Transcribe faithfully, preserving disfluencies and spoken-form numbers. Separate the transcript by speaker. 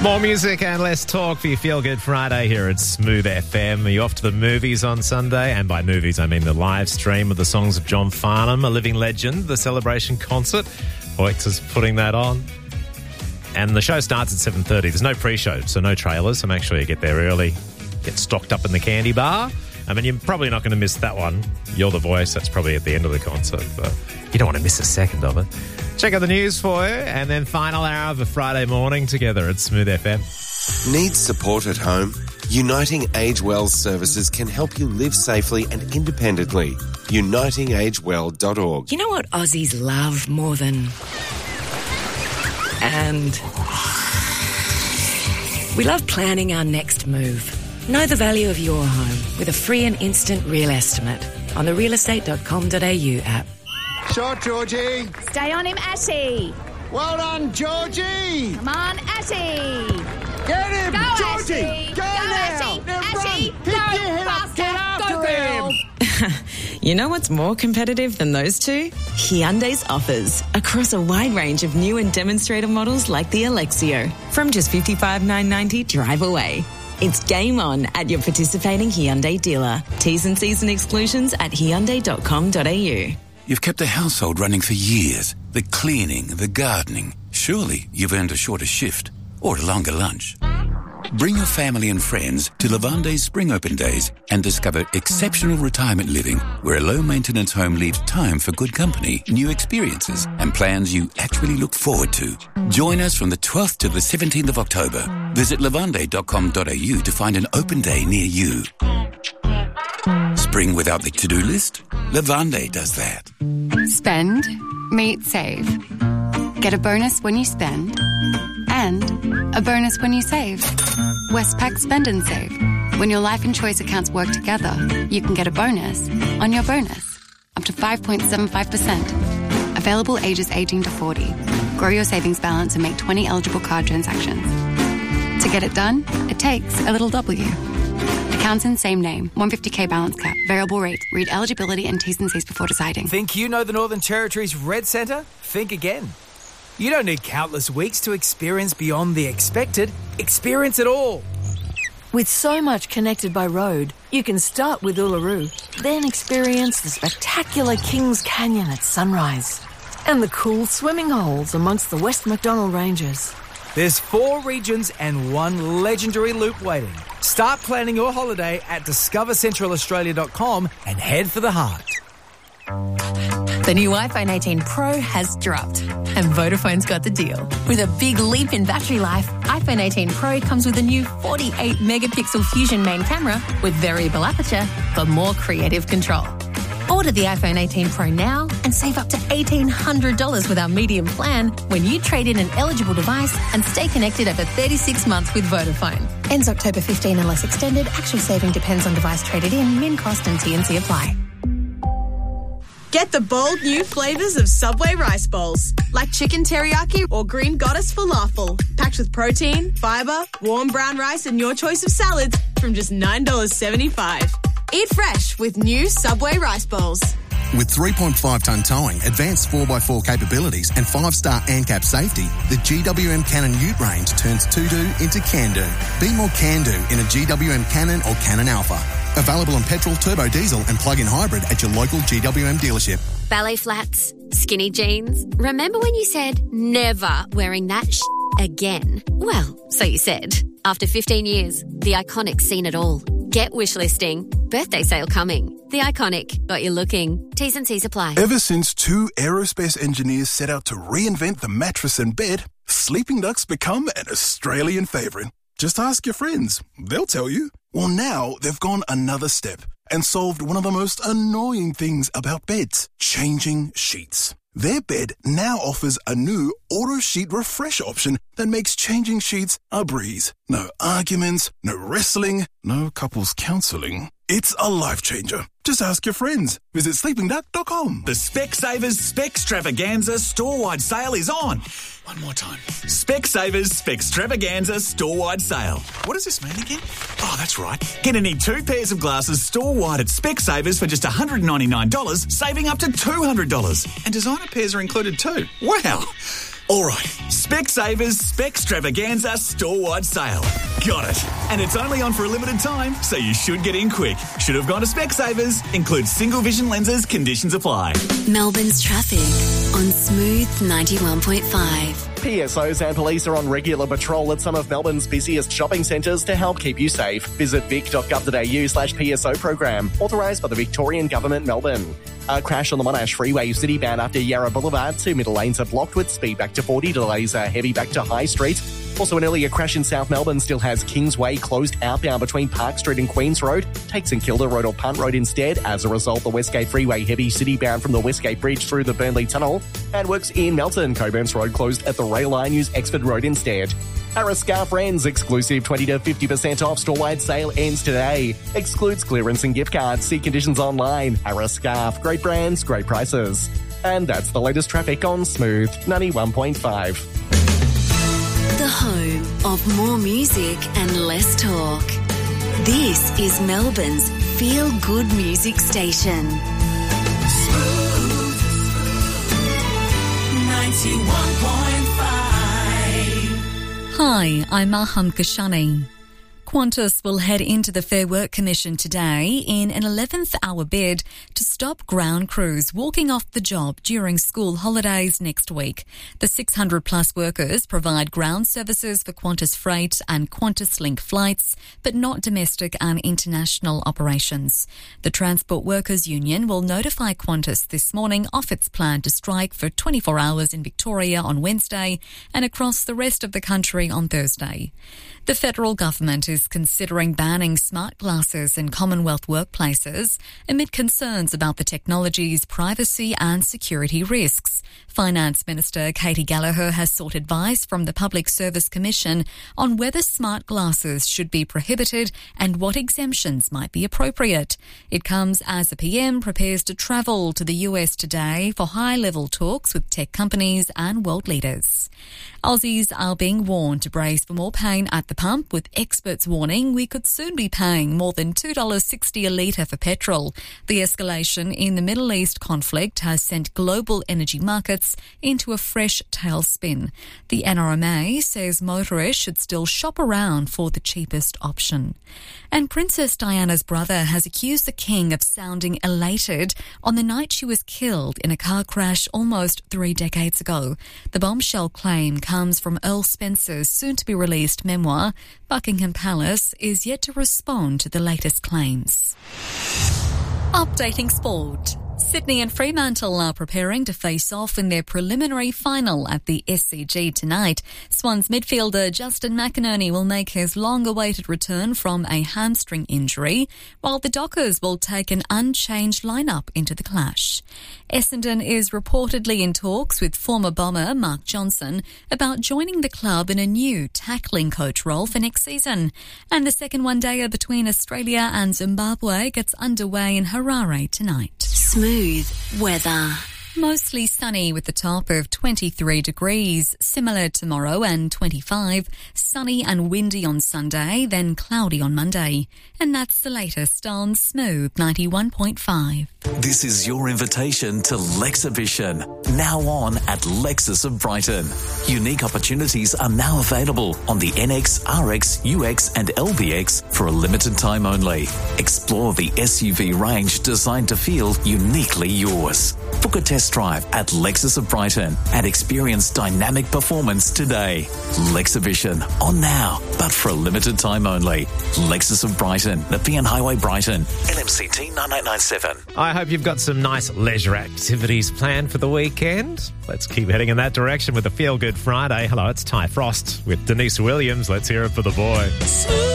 Speaker 1: More music and less talk for your Feel Good Friday here at Smooth F M. Are you off to the movies on Sunday? And by movies, I mean the live stream of the songs of John Farnham, a living legend, the Celebration concert. Hoyts is putting that on. And the show starts at seven thirty. There's no pre-show, so no trailers, so make sure you get there early. Get stocked up in the candy bar. I mean, you're probably not going to miss that one. You're the Voice. That's probably at the end of the concert, but you don't want to miss a second of it. Check out the news for you, and then final hour of a Friday morning together at Smooth F M.
Speaker 2: Need support at home? Uniting Age Well services can help you live safely and independently. uniting age well dot org.
Speaker 3: You know what Aussies love more than... And... we love planning our next move. Know the value of your home with a free and instant real estimate on the real estate dot com dot a u app.
Speaker 4: Shot, Georgie.
Speaker 5: Stay on him, Atty.
Speaker 4: Well done, Georgie.
Speaker 5: Come on, Atty.
Speaker 4: Get him,
Speaker 5: Go,
Speaker 4: Georgie.
Speaker 5: Atty.
Speaker 4: Go,
Speaker 5: Go,
Speaker 4: now.
Speaker 5: Atty.
Speaker 4: Now
Speaker 5: Atty.
Speaker 4: run. Pick
Speaker 5: Go,
Speaker 4: your head up. Get
Speaker 5: faster.
Speaker 4: after
Speaker 5: Go,
Speaker 4: him.
Speaker 5: girl.
Speaker 6: You know what's more competitive than those two? Hyundai's offers across a wide range of new and demonstrator models like the Alexio from just fifty-five thousand nine hundred ninety dollars drive away. It's game on at your participating Hyundai dealer. T's and C's and exclusions at hyundai dot com dot a u.
Speaker 7: You've kept a household running for years. The cleaning, the gardening. Surely you've earned a shorter shift or a longer lunch. Bring your family and friends to Lavande's Spring Open Days and discover exceptional retirement living where a low-maintenance home leaves time for good company, new experiences and plans you actually look forward to. Join us from the twelfth to the seventeenth of October. Visit lavande dot com dot a u to find an open day near you. Spring without the to-do list? Lavande does that.
Speaker 8: Spend, meet, save. Get a bonus when you spend and a bonus when you save. Westpac Spend and Save. When your life and choice accounts work together, you can get a bonus on your bonus. Up to five point seven five percent. Available ages eighteen to forty. Grow your savings balance and make twenty eligible card transactions. To get it done, it takes a little W. Accounts in same name. one hundred fifty thousand balance cap. Variable rate. Read eligibility and T's and C's before deciding.
Speaker 9: Think you know the Northern Territory's Red Centre? Think again. You don't need countless weeks to experience beyond the expected. Experience it all.
Speaker 10: With so much connected by road, you can start with Uluru, then experience the spectacular Kings Canyon at sunrise and the cool swimming holes amongst the West MacDonnell Ranges.
Speaker 9: There's four regions and one legendary loop waiting. Start planning your holiday at discover central australia dot com and head for the heart.
Speaker 11: The new iPhone eighteen Pro has dropped, and Vodafone's got the deal. With a big leap in battery life, iPhone eighteen Pro comes with a new forty-eight megapixel Fusion main camera with variable aperture for more creative control. Order the iPhone eighteen Pro now and save up to eighteen hundred dollars with our medium plan when you trade in an eligible device and stay connected over thirty-six months with Vodafone. Ends October fifteenth unless extended. Actual saving depends on device traded in. Min cost and T and C apply.
Speaker 12: Get the bold new flavours of Subway rice bowls, like chicken teriyaki or green goddess falafel, packed with protein, fibre, warm brown rice and your choice of salads from just nine dollars seventy-five. Eat fresh with new Subway rice bowls.
Speaker 13: With three point five tonne towing, advanced four by four capabilities and five star ANCAP safety, the G W M Cannon Ute range turns to-do into can-do. Be more can-do in a G W M Cannon or Cannon Alpha. Available in petrol, turbo diesel and plug-in hybrid at your local G W M dealership.
Speaker 14: Ballet flats, skinny jeans. Remember when you said never wearing that sh- again? Well, so you said. After fifteen years, The Iconic's seen it all. Get wish listing. Birthday sale coming. The Iconic. Got you looking. T's and C's apply.
Speaker 15: Ever since two aerospace engineers set out to reinvent the mattress and bed, Sleeping Duck's become an Australian favourite. Just ask your friends. They'll tell you. Well, now they've gone another step and solved one of the most annoying things about beds, changing sheets. Their bed now offers a new auto sheet refresh option that makes changing sheets a breeze. No arguments, no wrestling, no couples counselling. It's a life changer. Just ask your friends. Visit sleeping duck dot com.
Speaker 16: The Specsavers Specstravaganza store-wide sale is on. One more time. Specsavers Specstravaganza store-wide sale. What does this mean again? Oh, that's right. Get any two pairs of glasses store-wide at Specsavers for just one hundred ninety-nine dollars, saving up to two hundred dollars. And designer pairs are included too. Wow. All right, Specsavers Specstravaganza store-wide sale. Got it. And it's only on for a limited time, so you should get in quick. Should have gone to Specsavers. Includes single vision lenses. Conditions apply.
Speaker 14: Melbourne's traffic on Smooth ninety-one point five.
Speaker 17: P S Os and police are on regular patrol at some of Melbourne's busiest shopping centres to help keep you safe. Visit vic.gov.au slash PSO program. Authorised by the Victorian Government, Melbourne. A crash on the Monash Freeway city bound after Yarra Boulevard. Two middle lanes are blocked with speed back to forty. Delays are heavy back to High Street. Also, an earlier crash in South Melbourne still has Kingsway closed outbound between Park Street and Queens Road. Take St Kilda Road or Punt Road instead. As a result, the Westgate Freeway heavy city bound from the Westgate Bridge through the Burnley Tunnel. And works in Melton. Coburn's Road closed at the rail line. Use Exford Road instead. Harris Scarf Friends exclusive twenty to fifty percent off store-wide sale ends today. Excludes clearance and gift cards. See conditions online. Harris Scarf. Great brands, great prices. And that's the latest traffic on Smooth ninety-one point five.
Speaker 14: The home of more music and less talk. This is Melbourne's feel-good music station.
Speaker 4: Smooth ninety-one point five.
Speaker 18: Hi, I'm Maham Kashani. Qantas will head into the Fair Work Commission today in an eleventh hour bid to stop ground crews walking off the job during school holidays next week. The six hundred plus workers provide ground services for Qantas Freight and Qantas Link flights, but not domestic and international operations. The Transport Workers Union will notify Qantas this morning of its plan to strike for twenty-four hours in Victoria on Wednesday and across the rest of the country on Thursday. The federal government is considering banning smart glasses in Commonwealth workplaces amid concerns about the technology's privacy and security risks. Finance Minister Katie Gallagher has sought advice from the Public Service Commission on whether smart glasses should be prohibited and what exemptions might be appropriate. It comes as the P M prepares to travel to the U S today for high-level talks with tech companies and world leaders. Aussies are being warned to brace for more pain at the pump, with experts warning we could soon be paying more than two dollars sixty a litre for petrol. The escalation in the Middle East conflict has sent global energy markets into a fresh tailspin. The N R M A says motorists should still shop around for the cheapest option. And Princess Diana's brother has accused the king of sounding elated on the night she was killed in a car crash almost three decades ago. The bombshell claim comes from Earl Spencer's soon-to-be-released memoir. Buckingham Palace is yet to respond to the latest claims. Updating sport. Sydney and Fremantle are preparing to face off in their preliminary final at the S C G tonight. Swans midfielder Justin McInerney will make his long-awaited return from a hamstring injury, while the Dockers will take an unchanged lineup into the clash. Essendon is reportedly in talks with former Bomber Mark Johnson about joining the club in a new tackling coach role for next season. And the second one-dayer between Australia and Zimbabwe gets underway in Harare tonight.
Speaker 14: Smooth weather.
Speaker 18: Mostly sunny with the top of twenty-three degrees, similar tomorrow and twenty-five, sunny and windy on Sunday, then cloudy on Monday. And that's the latest on Smooth ninety-one point five.
Speaker 16: This is your invitation to Lexhibition, now on at Lexus of Brighton. Unique opportunities are now available on the N X, R X, U X and L B X for a limited time only. Explore the S U V range designed to feel uniquely yours. Book a test drive at Lexus of Brighton and experience dynamic performance today. Lexhibition, on now, but for a limited time only. Lexus of Brighton, Nepean Highway, Brighton, L M C T nine eight nine seven.
Speaker 1: I hope you've got some nice leisure activities planned for the weekend. Let's keep heading in that direction with a Feel Good Friday. Hello, it's Ty Frost with Denise Williams. Let's hear it for the boy.